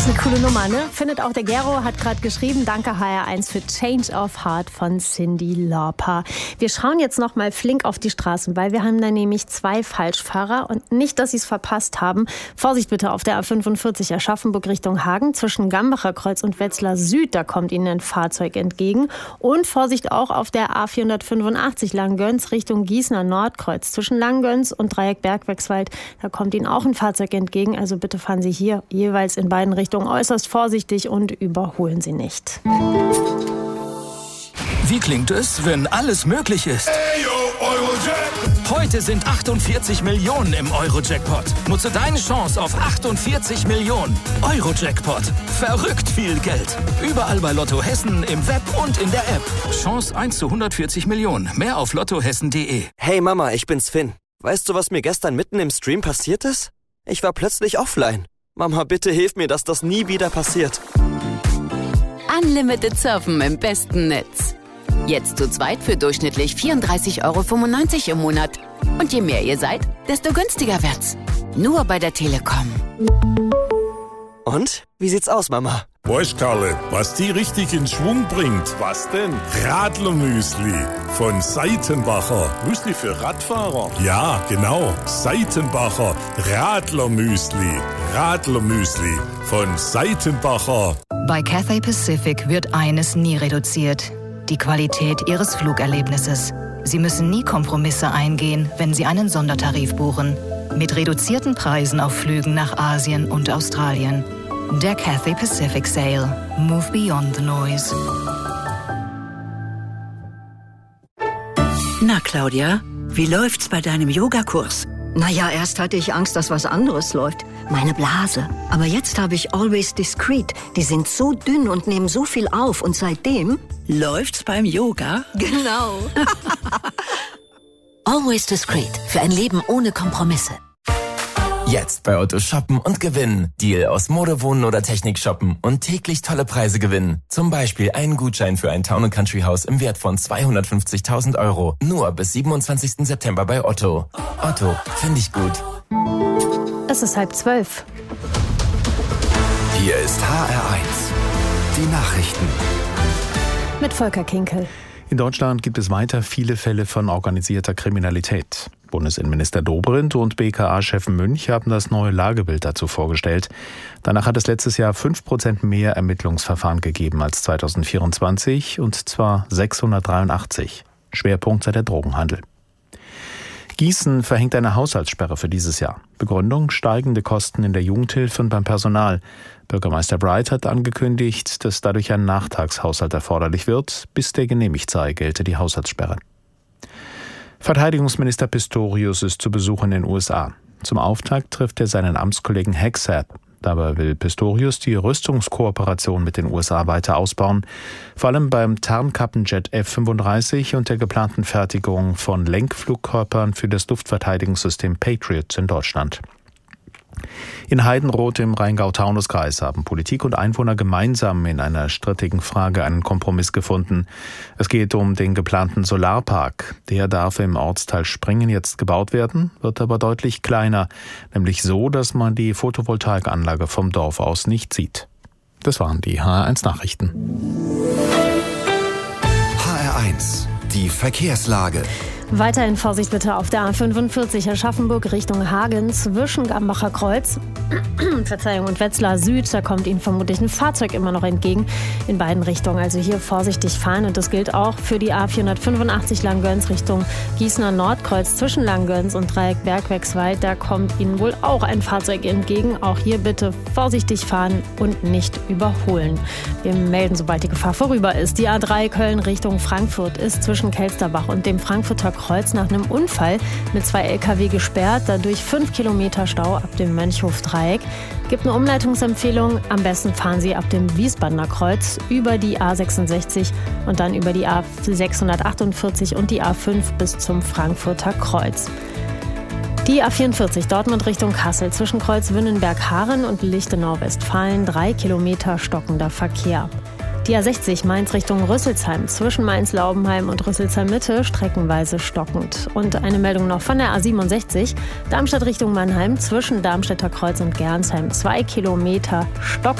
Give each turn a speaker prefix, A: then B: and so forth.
A: Ist eine coole Nummer, ne? Findet auch der Gero, hat gerade geschrieben. Danke HR1 für Change of Heart von Cyndi Lauper. Wir schauen jetzt noch mal flink auf die Straßen, weil wir haben da nämlich 2 Falschfahrer und nicht, dass sie es verpasst haben. Vorsicht bitte auf der A45 Aschaffenburg Richtung Hagen zwischen Gambacher Kreuz und Wetzlar Süd. Da kommt Ihnen ein Fahrzeug entgegen. Und Vorsicht auch auf der A485 Langgöns Richtung Gießener Nordkreuz zwischen Langgöns und Dreieck Bergwerkswald. Da kommt Ihnen auch ein Fahrzeug entgegen. Also bitte fahren Sie hier jeweils in beiden Richtungen äußerst vorsichtig und überholen Sie nicht.
B: Wie klingt es, wenn alles möglich ist? Heute sind 48 Millionen im Euro-Jackpot. Nutze deine Chance auf 48 Millionen. Euro-Jackpot. Verrückt viel Geld. Überall bei Lotto Hessen, im Web und in der App. Chance 1 zu 140 Millionen. Mehr auf lottohessen.de.
C: Hey Mama, ich bin's Finn. Weißt du, was mir gestern mitten im Stream passiert ist? Ich war plötzlich offline. Mama, bitte hilf mir, dass das nie wieder passiert.
D: Unlimited Surfen im besten Netz. Jetzt zu zweit für durchschnittlich 34,95 € im Monat. Und je mehr ihr seid, desto günstiger wird's. Nur bei der Telekom.
C: Und? Wie sieht's aus, Mama?
E: Weißt, Karle, was die richtig in Schwung bringt? Was denn? Radlermüsli von Seitenbacher. Müsli für Radfahrer? Ja, genau. Seitenbacher Radlermüsli. Radlermüsli von Seitenbacher.
F: Bei Cathay Pacific wird eines nie reduziert: die Qualität Ihres Flugerlebnisses. Sie müssen nie Kompromisse eingehen, wenn Sie einen Sondertarif buchen. Mit reduzierten Preisen auf Flügen nach Asien und Australien. Der Cathay Pacific Sale. Move beyond the noise.
G: Na, Claudia, wie läuft's bei deinem Yogakurs?
H: Naja, erst hatte ich Angst, dass was anderes läuft. Meine Blase. Aber jetzt habe ich Always Discreet. Die sind so dünn und nehmen so viel auf. Und seitdem...
G: Läuft's beim Yoga?
H: Genau.
D: Always Discreet. Für ein Leben ohne Kompromisse.
I: Jetzt bei Otto shoppen und gewinnen. Deal aus Mode, Wohnen oder Technik shoppen und täglich tolle Preise gewinnen. Zum Beispiel einen Gutschein für ein Town & Country Haus im Wert von 250.000 €. Nur bis 27. September bei Otto. Otto, finde ich gut.
A: Es ist 11:30.
J: Hier ist HR1. Die Nachrichten.
A: Mit Volker Kinkel.
K: In Deutschland gibt es weiter viele Fälle von organisierter Kriminalität. Bundesinnenminister Dobrindt und BKA-Chef Münch haben das neue Lagebild dazu vorgestellt. Danach hat es letztes Jahr 5% mehr Ermittlungsverfahren gegeben als 2024, und zwar 683. Schwerpunkt sei der Drogenhandel. Gießen verhängt eine Haushaltssperre für dieses Jahr. Begründung: steigende Kosten in der Jugendhilfe und beim Personal. Bürgermeister Bright hat angekündigt, dass dadurch ein Nachtragshaushalt erforderlich wird. Bis der genehmigt sei, gelte die Haushaltssperre. Verteidigungsminister Pistorius ist zu Besuch in den USA. Zum Auftakt trifft er seinen Amtskollegen Hegseth. Dabei will Pistorius die Rüstungskooperation mit den USA weiter ausbauen, vor allem beim Tarnkappenjet F-35 und der geplanten Fertigung von Lenkflugkörpern für das Luftverteidigungssystem Patriot in Deutschland. In Heidenroth im Rheingau-Taunus-Kreis haben Politik und Einwohner gemeinsam in einer strittigen Frage einen Kompromiss gefunden. Es geht um den geplanten Solarpark. Der darf im Ortsteil Springen jetzt gebaut werden, wird aber deutlich kleiner, nämlich so, dass man die Photovoltaikanlage vom Dorf aus nicht sieht. Das waren die HR1 Nachrichten.
J: HR1, die Verkehrslage.
A: Weiterhin Vorsicht bitte auf der A45 Aschaffenburg Richtung Hagen zwischen Gambacher Kreuz und Wetzlar Süd. Da kommt Ihnen vermutlich ein Fahrzeug immer noch entgegen in beiden Richtungen. Also hier vorsichtig fahren, und das gilt auch für die A485 Langgöns Richtung Gießener Nordkreuz zwischen Langgöns und Dreieck Bergwerkswald. Da kommt Ihnen wohl auch ein Fahrzeug entgegen. Auch hier bitte vorsichtig fahren und nicht überholen. Wir melden, sobald die Gefahr vorüber ist. Die A3 Köln Richtung Frankfurt ist zwischen Kelsterbach und dem Frankfurter Kreuz nach einem Unfall mit 2 LKW gesperrt, dadurch 5 Kilometer Stau ab dem Mönchhof-Dreieck. Gibt eine Umleitungsempfehlung. Am besten fahren Sie ab dem Wiesbadener Kreuz über die A66 und dann über die A648 und die A5 bis zum Frankfurter Kreuz. Die A44 Dortmund Richtung Kassel zwischen Kreuz Wünnenberg-Haaren und Lichtenau-Westfalen 3 Kilometer stockender Verkehr. Die A60 Mainz Richtung Rüsselsheim zwischen Mainz-Laubenheim und Rüsselsheim-Mitte streckenweise stockend. Und eine Meldung noch von der A67 Darmstadt Richtung Mannheim zwischen Darmstädter Kreuz und Gernsheim 2 Kilometer stockend.